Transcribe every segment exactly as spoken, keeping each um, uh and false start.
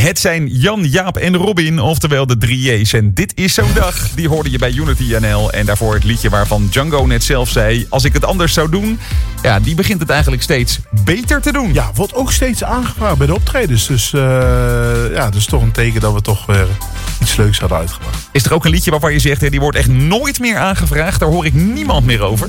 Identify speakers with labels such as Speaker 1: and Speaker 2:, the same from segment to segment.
Speaker 1: Het zijn Jan, Jaap en Robin, oftewel de drie J's. En dit is zo'n dag. Die hoorde je bij Unity N L. En daarvoor het liedje waarvan Django net zelf zei... als ik het anders zou doen... ja, die begint het eigenlijk steeds beter te doen.
Speaker 2: Ja, wordt ook steeds aangevraagd bij de optredens. Dus uh, ja, dat is toch een teken dat we toch weer iets leuks hadden uitgebracht.
Speaker 1: Is er ook een liedje waarvan je zegt... Hè, die wordt echt nooit meer aangevraagd? Daar hoor ik niemand meer over.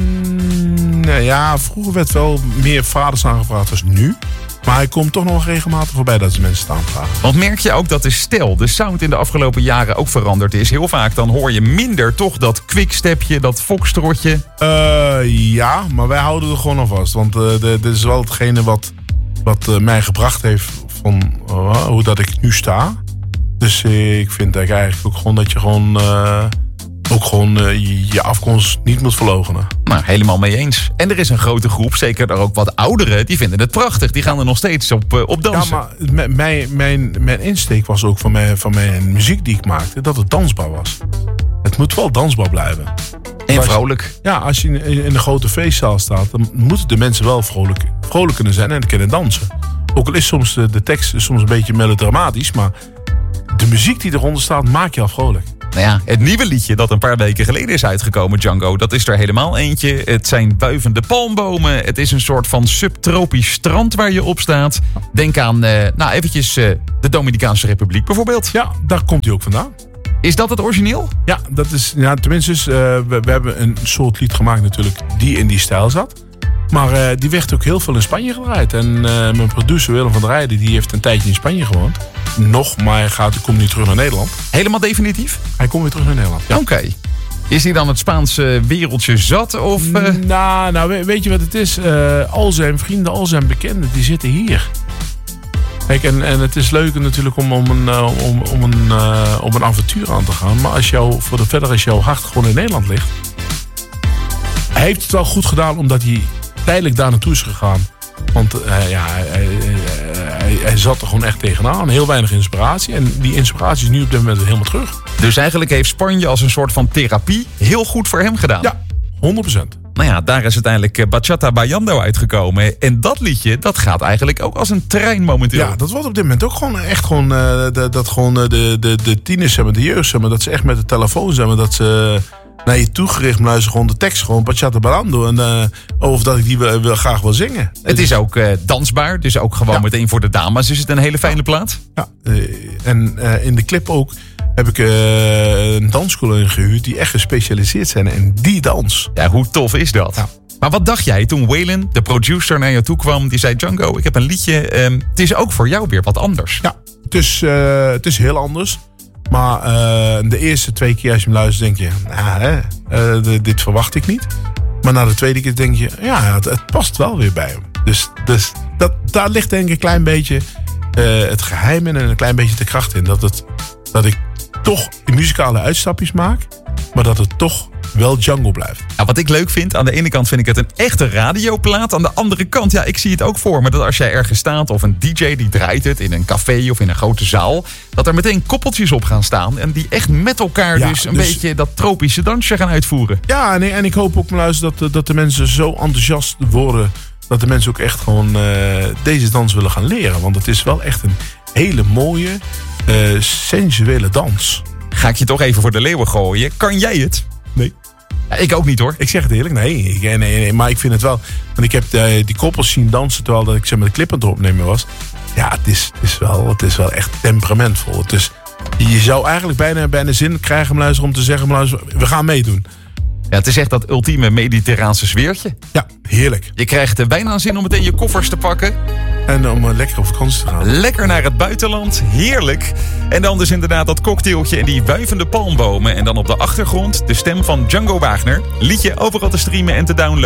Speaker 2: Mm, nee, ja, vroeger werd wel meer vaders aangevraagd als nu. Maar hij komt toch nog regelmatig voorbij dat ze mensen staan vragen.
Speaker 1: Want merk je ook dat de stijl, de sound in de afgelopen jaren ook veranderd is? Heel vaak dan hoor je minder toch dat quickstepje, dat foxtrotje.
Speaker 2: Uh, ja, maar wij houden er gewoon aan vast. Want uh, dit is wel hetgene wat, wat uh, mij gebracht heeft van uh, hoe dat ik nu sta. Dus uh, ik vind eigenlijk ook gewoon dat je gewoon... Uh, ook gewoon uh, je afkomst niet moet verloochenen.
Speaker 1: Nou, helemaal mee eens. En er is een grote groep, zeker er ook wat ouderen, die vinden het prachtig. Die gaan er nog steeds op, uh, op dansen.
Speaker 2: Ja, maar m- mijn, mijn, mijn insteek was ook van mijn, van mijn muziek die ik maakte, dat het dansbaar was. Het moet wel dansbaar blijven.
Speaker 1: En
Speaker 2: als,
Speaker 1: vrolijk.
Speaker 2: Ja, als je in, in een grote feestzaal staat, dan moeten de mensen wel vrolijk, vrolijk kunnen zijn en kunnen dansen. Ook al is soms de, de tekst soms een beetje melodramatisch, maar de muziek die eronder staat, maakt je al vrolijk.
Speaker 1: Nou ja, het nieuwe liedje dat een paar weken geleden is uitgekomen, Django, dat is er helemaal eentje. Het zijn wuivende palmbomen. Het is een soort van subtropisch strand waar je op staat. Denk aan, uh, nou eventjes, uh, de Dominicaanse Republiek bijvoorbeeld.
Speaker 2: Ja, daar komt hij ook vandaan.
Speaker 1: Is dat het origineel?
Speaker 2: Ja, dat is, ja tenminste, uh, we, we hebben een soort lied gemaakt natuurlijk die in die stijl zat. Maar uh, die werd ook heel veel in Spanje gedraaid. En uh, mijn producer Willem van der Rijden, die heeft een tijdje in Spanje gewoond. Nog, maar hij gaat, komt nu terug naar Nederland.
Speaker 1: Helemaal definitief?
Speaker 2: Hij komt weer terug naar Nederland, ja.
Speaker 1: Oké. Okay. Is hij dan het Spaanse wereldje zat? Of, uh...
Speaker 2: Nou, nou, weet je wat het is? Uh, al zijn vrienden, al zijn bekenden, die zitten hier. Kijk, en, en het is leuk natuurlijk om, om, een, uh, om, om, een, uh, om een avontuur aan te gaan. Maar als jou, voor de verder als jouw hart gewoon in Nederland ligt. Hij heeft het wel goed gedaan omdat hij tijdelijk daar naartoe is gegaan. Want uh, ja, hij, hij, hij, hij zat er gewoon echt tegenaan. Heel weinig inspiratie. En die inspiratie is nu op dit moment helemaal terug.
Speaker 1: Dus eigenlijk heeft Spanje als een soort van therapie heel goed voor hem gedaan.
Speaker 2: Ja, honderd procent.
Speaker 1: Nou ja, daar is uiteindelijk Bachata Bailando uitgekomen. En dat liedje, dat gaat eigenlijk ook als een trein momenteel.
Speaker 2: Ja, dat wordt op dit moment ook gewoon echt gewoon... Uh, dat, dat gewoon uh, de, de, de tieners, zeg maar, de jeugd, zeg maar, dat ze echt met de telefoon zijn. Dat ze... naar je toegericht luisteren, gewoon de tekst, gewoon Bachata Bailando. En uh, of dat ik die wil, wil, graag wil zingen.
Speaker 1: Het is ook uh, dansbaar, dus ook gewoon ja. meteen voor de dames is het een hele fijne plaat.
Speaker 2: Ja, uh, en uh, in de clip ook heb ik uh, een dansschool ingehuurd die echt gespecialiseerd zijn in die dans.
Speaker 1: Ja, hoe tof is dat? Ja. Maar wat dacht jij toen Waylon, de producer, naar je toe kwam? Die zei, Django, ik heb een liedje. Um, het is ook voor jou weer wat anders.
Speaker 2: Ja, het is, uh, het is heel anders. Maar uh, de eerste twee keer als je hem luistert, denk je... Nou, hè, uh, de, dit verwacht ik niet. Maar na de tweede keer denk je... Ja, het, het past wel weer bij hem. Dus, dus dat, daar ligt denk ik een klein beetje uh, het geheim in... en een klein beetje de kracht in. Dat, het, dat ik toch muzikale uitstapjes maak... maar dat het toch wel Django blijft.
Speaker 1: Ja, wat ik leuk vind, aan de ene kant vind ik het een echte radioplaat. Aan de andere kant, ja, ik zie het ook voor me dat als jij ergens staat of een D J die draait het in een café of in een grote zaal, dat er meteen koppeltjes op gaan staan en die echt met elkaar ja, dus een dus, beetje dat tropische dansje gaan uitvoeren.
Speaker 2: Ja, en, en ik hoop ook maar dat, dat de mensen zo enthousiast worden dat de mensen ook echt gewoon uh, deze dans willen gaan leren. Want het is wel echt een hele mooie, uh, sensuele dans.
Speaker 1: Ga ik je toch even voor de leeuwen gooien. Kan jij het?
Speaker 2: Nee.
Speaker 1: Ja, ik ook niet hoor.
Speaker 2: Ik zeg het eerlijk, nee, ik, nee, nee. Maar ik vind het wel. Want ik heb uh, die koppels zien dansen terwijl dat ik ze met de clip aan het opnemen was. Ja, het is, het is, wel, het is wel echt temperamentvol. Het is, je zou eigenlijk bijna, bijna zin krijgen, luisteren, om te zeggen, luisteren, we gaan meedoen.
Speaker 1: Ja, het is echt dat ultieme mediterraanse sfeertje.
Speaker 2: Ja, heerlijk.
Speaker 1: Je krijgt er bijna zin om meteen je koffers te pakken.
Speaker 2: En om uh, lekker op vakantie te gaan.
Speaker 1: Lekker naar het buitenland. Heerlijk. En dan dus inderdaad dat cocktailtje en die wuivende palmbomen. En dan op de achtergrond de stem van Django Wagner. Liedje overal te streamen en te downloaden.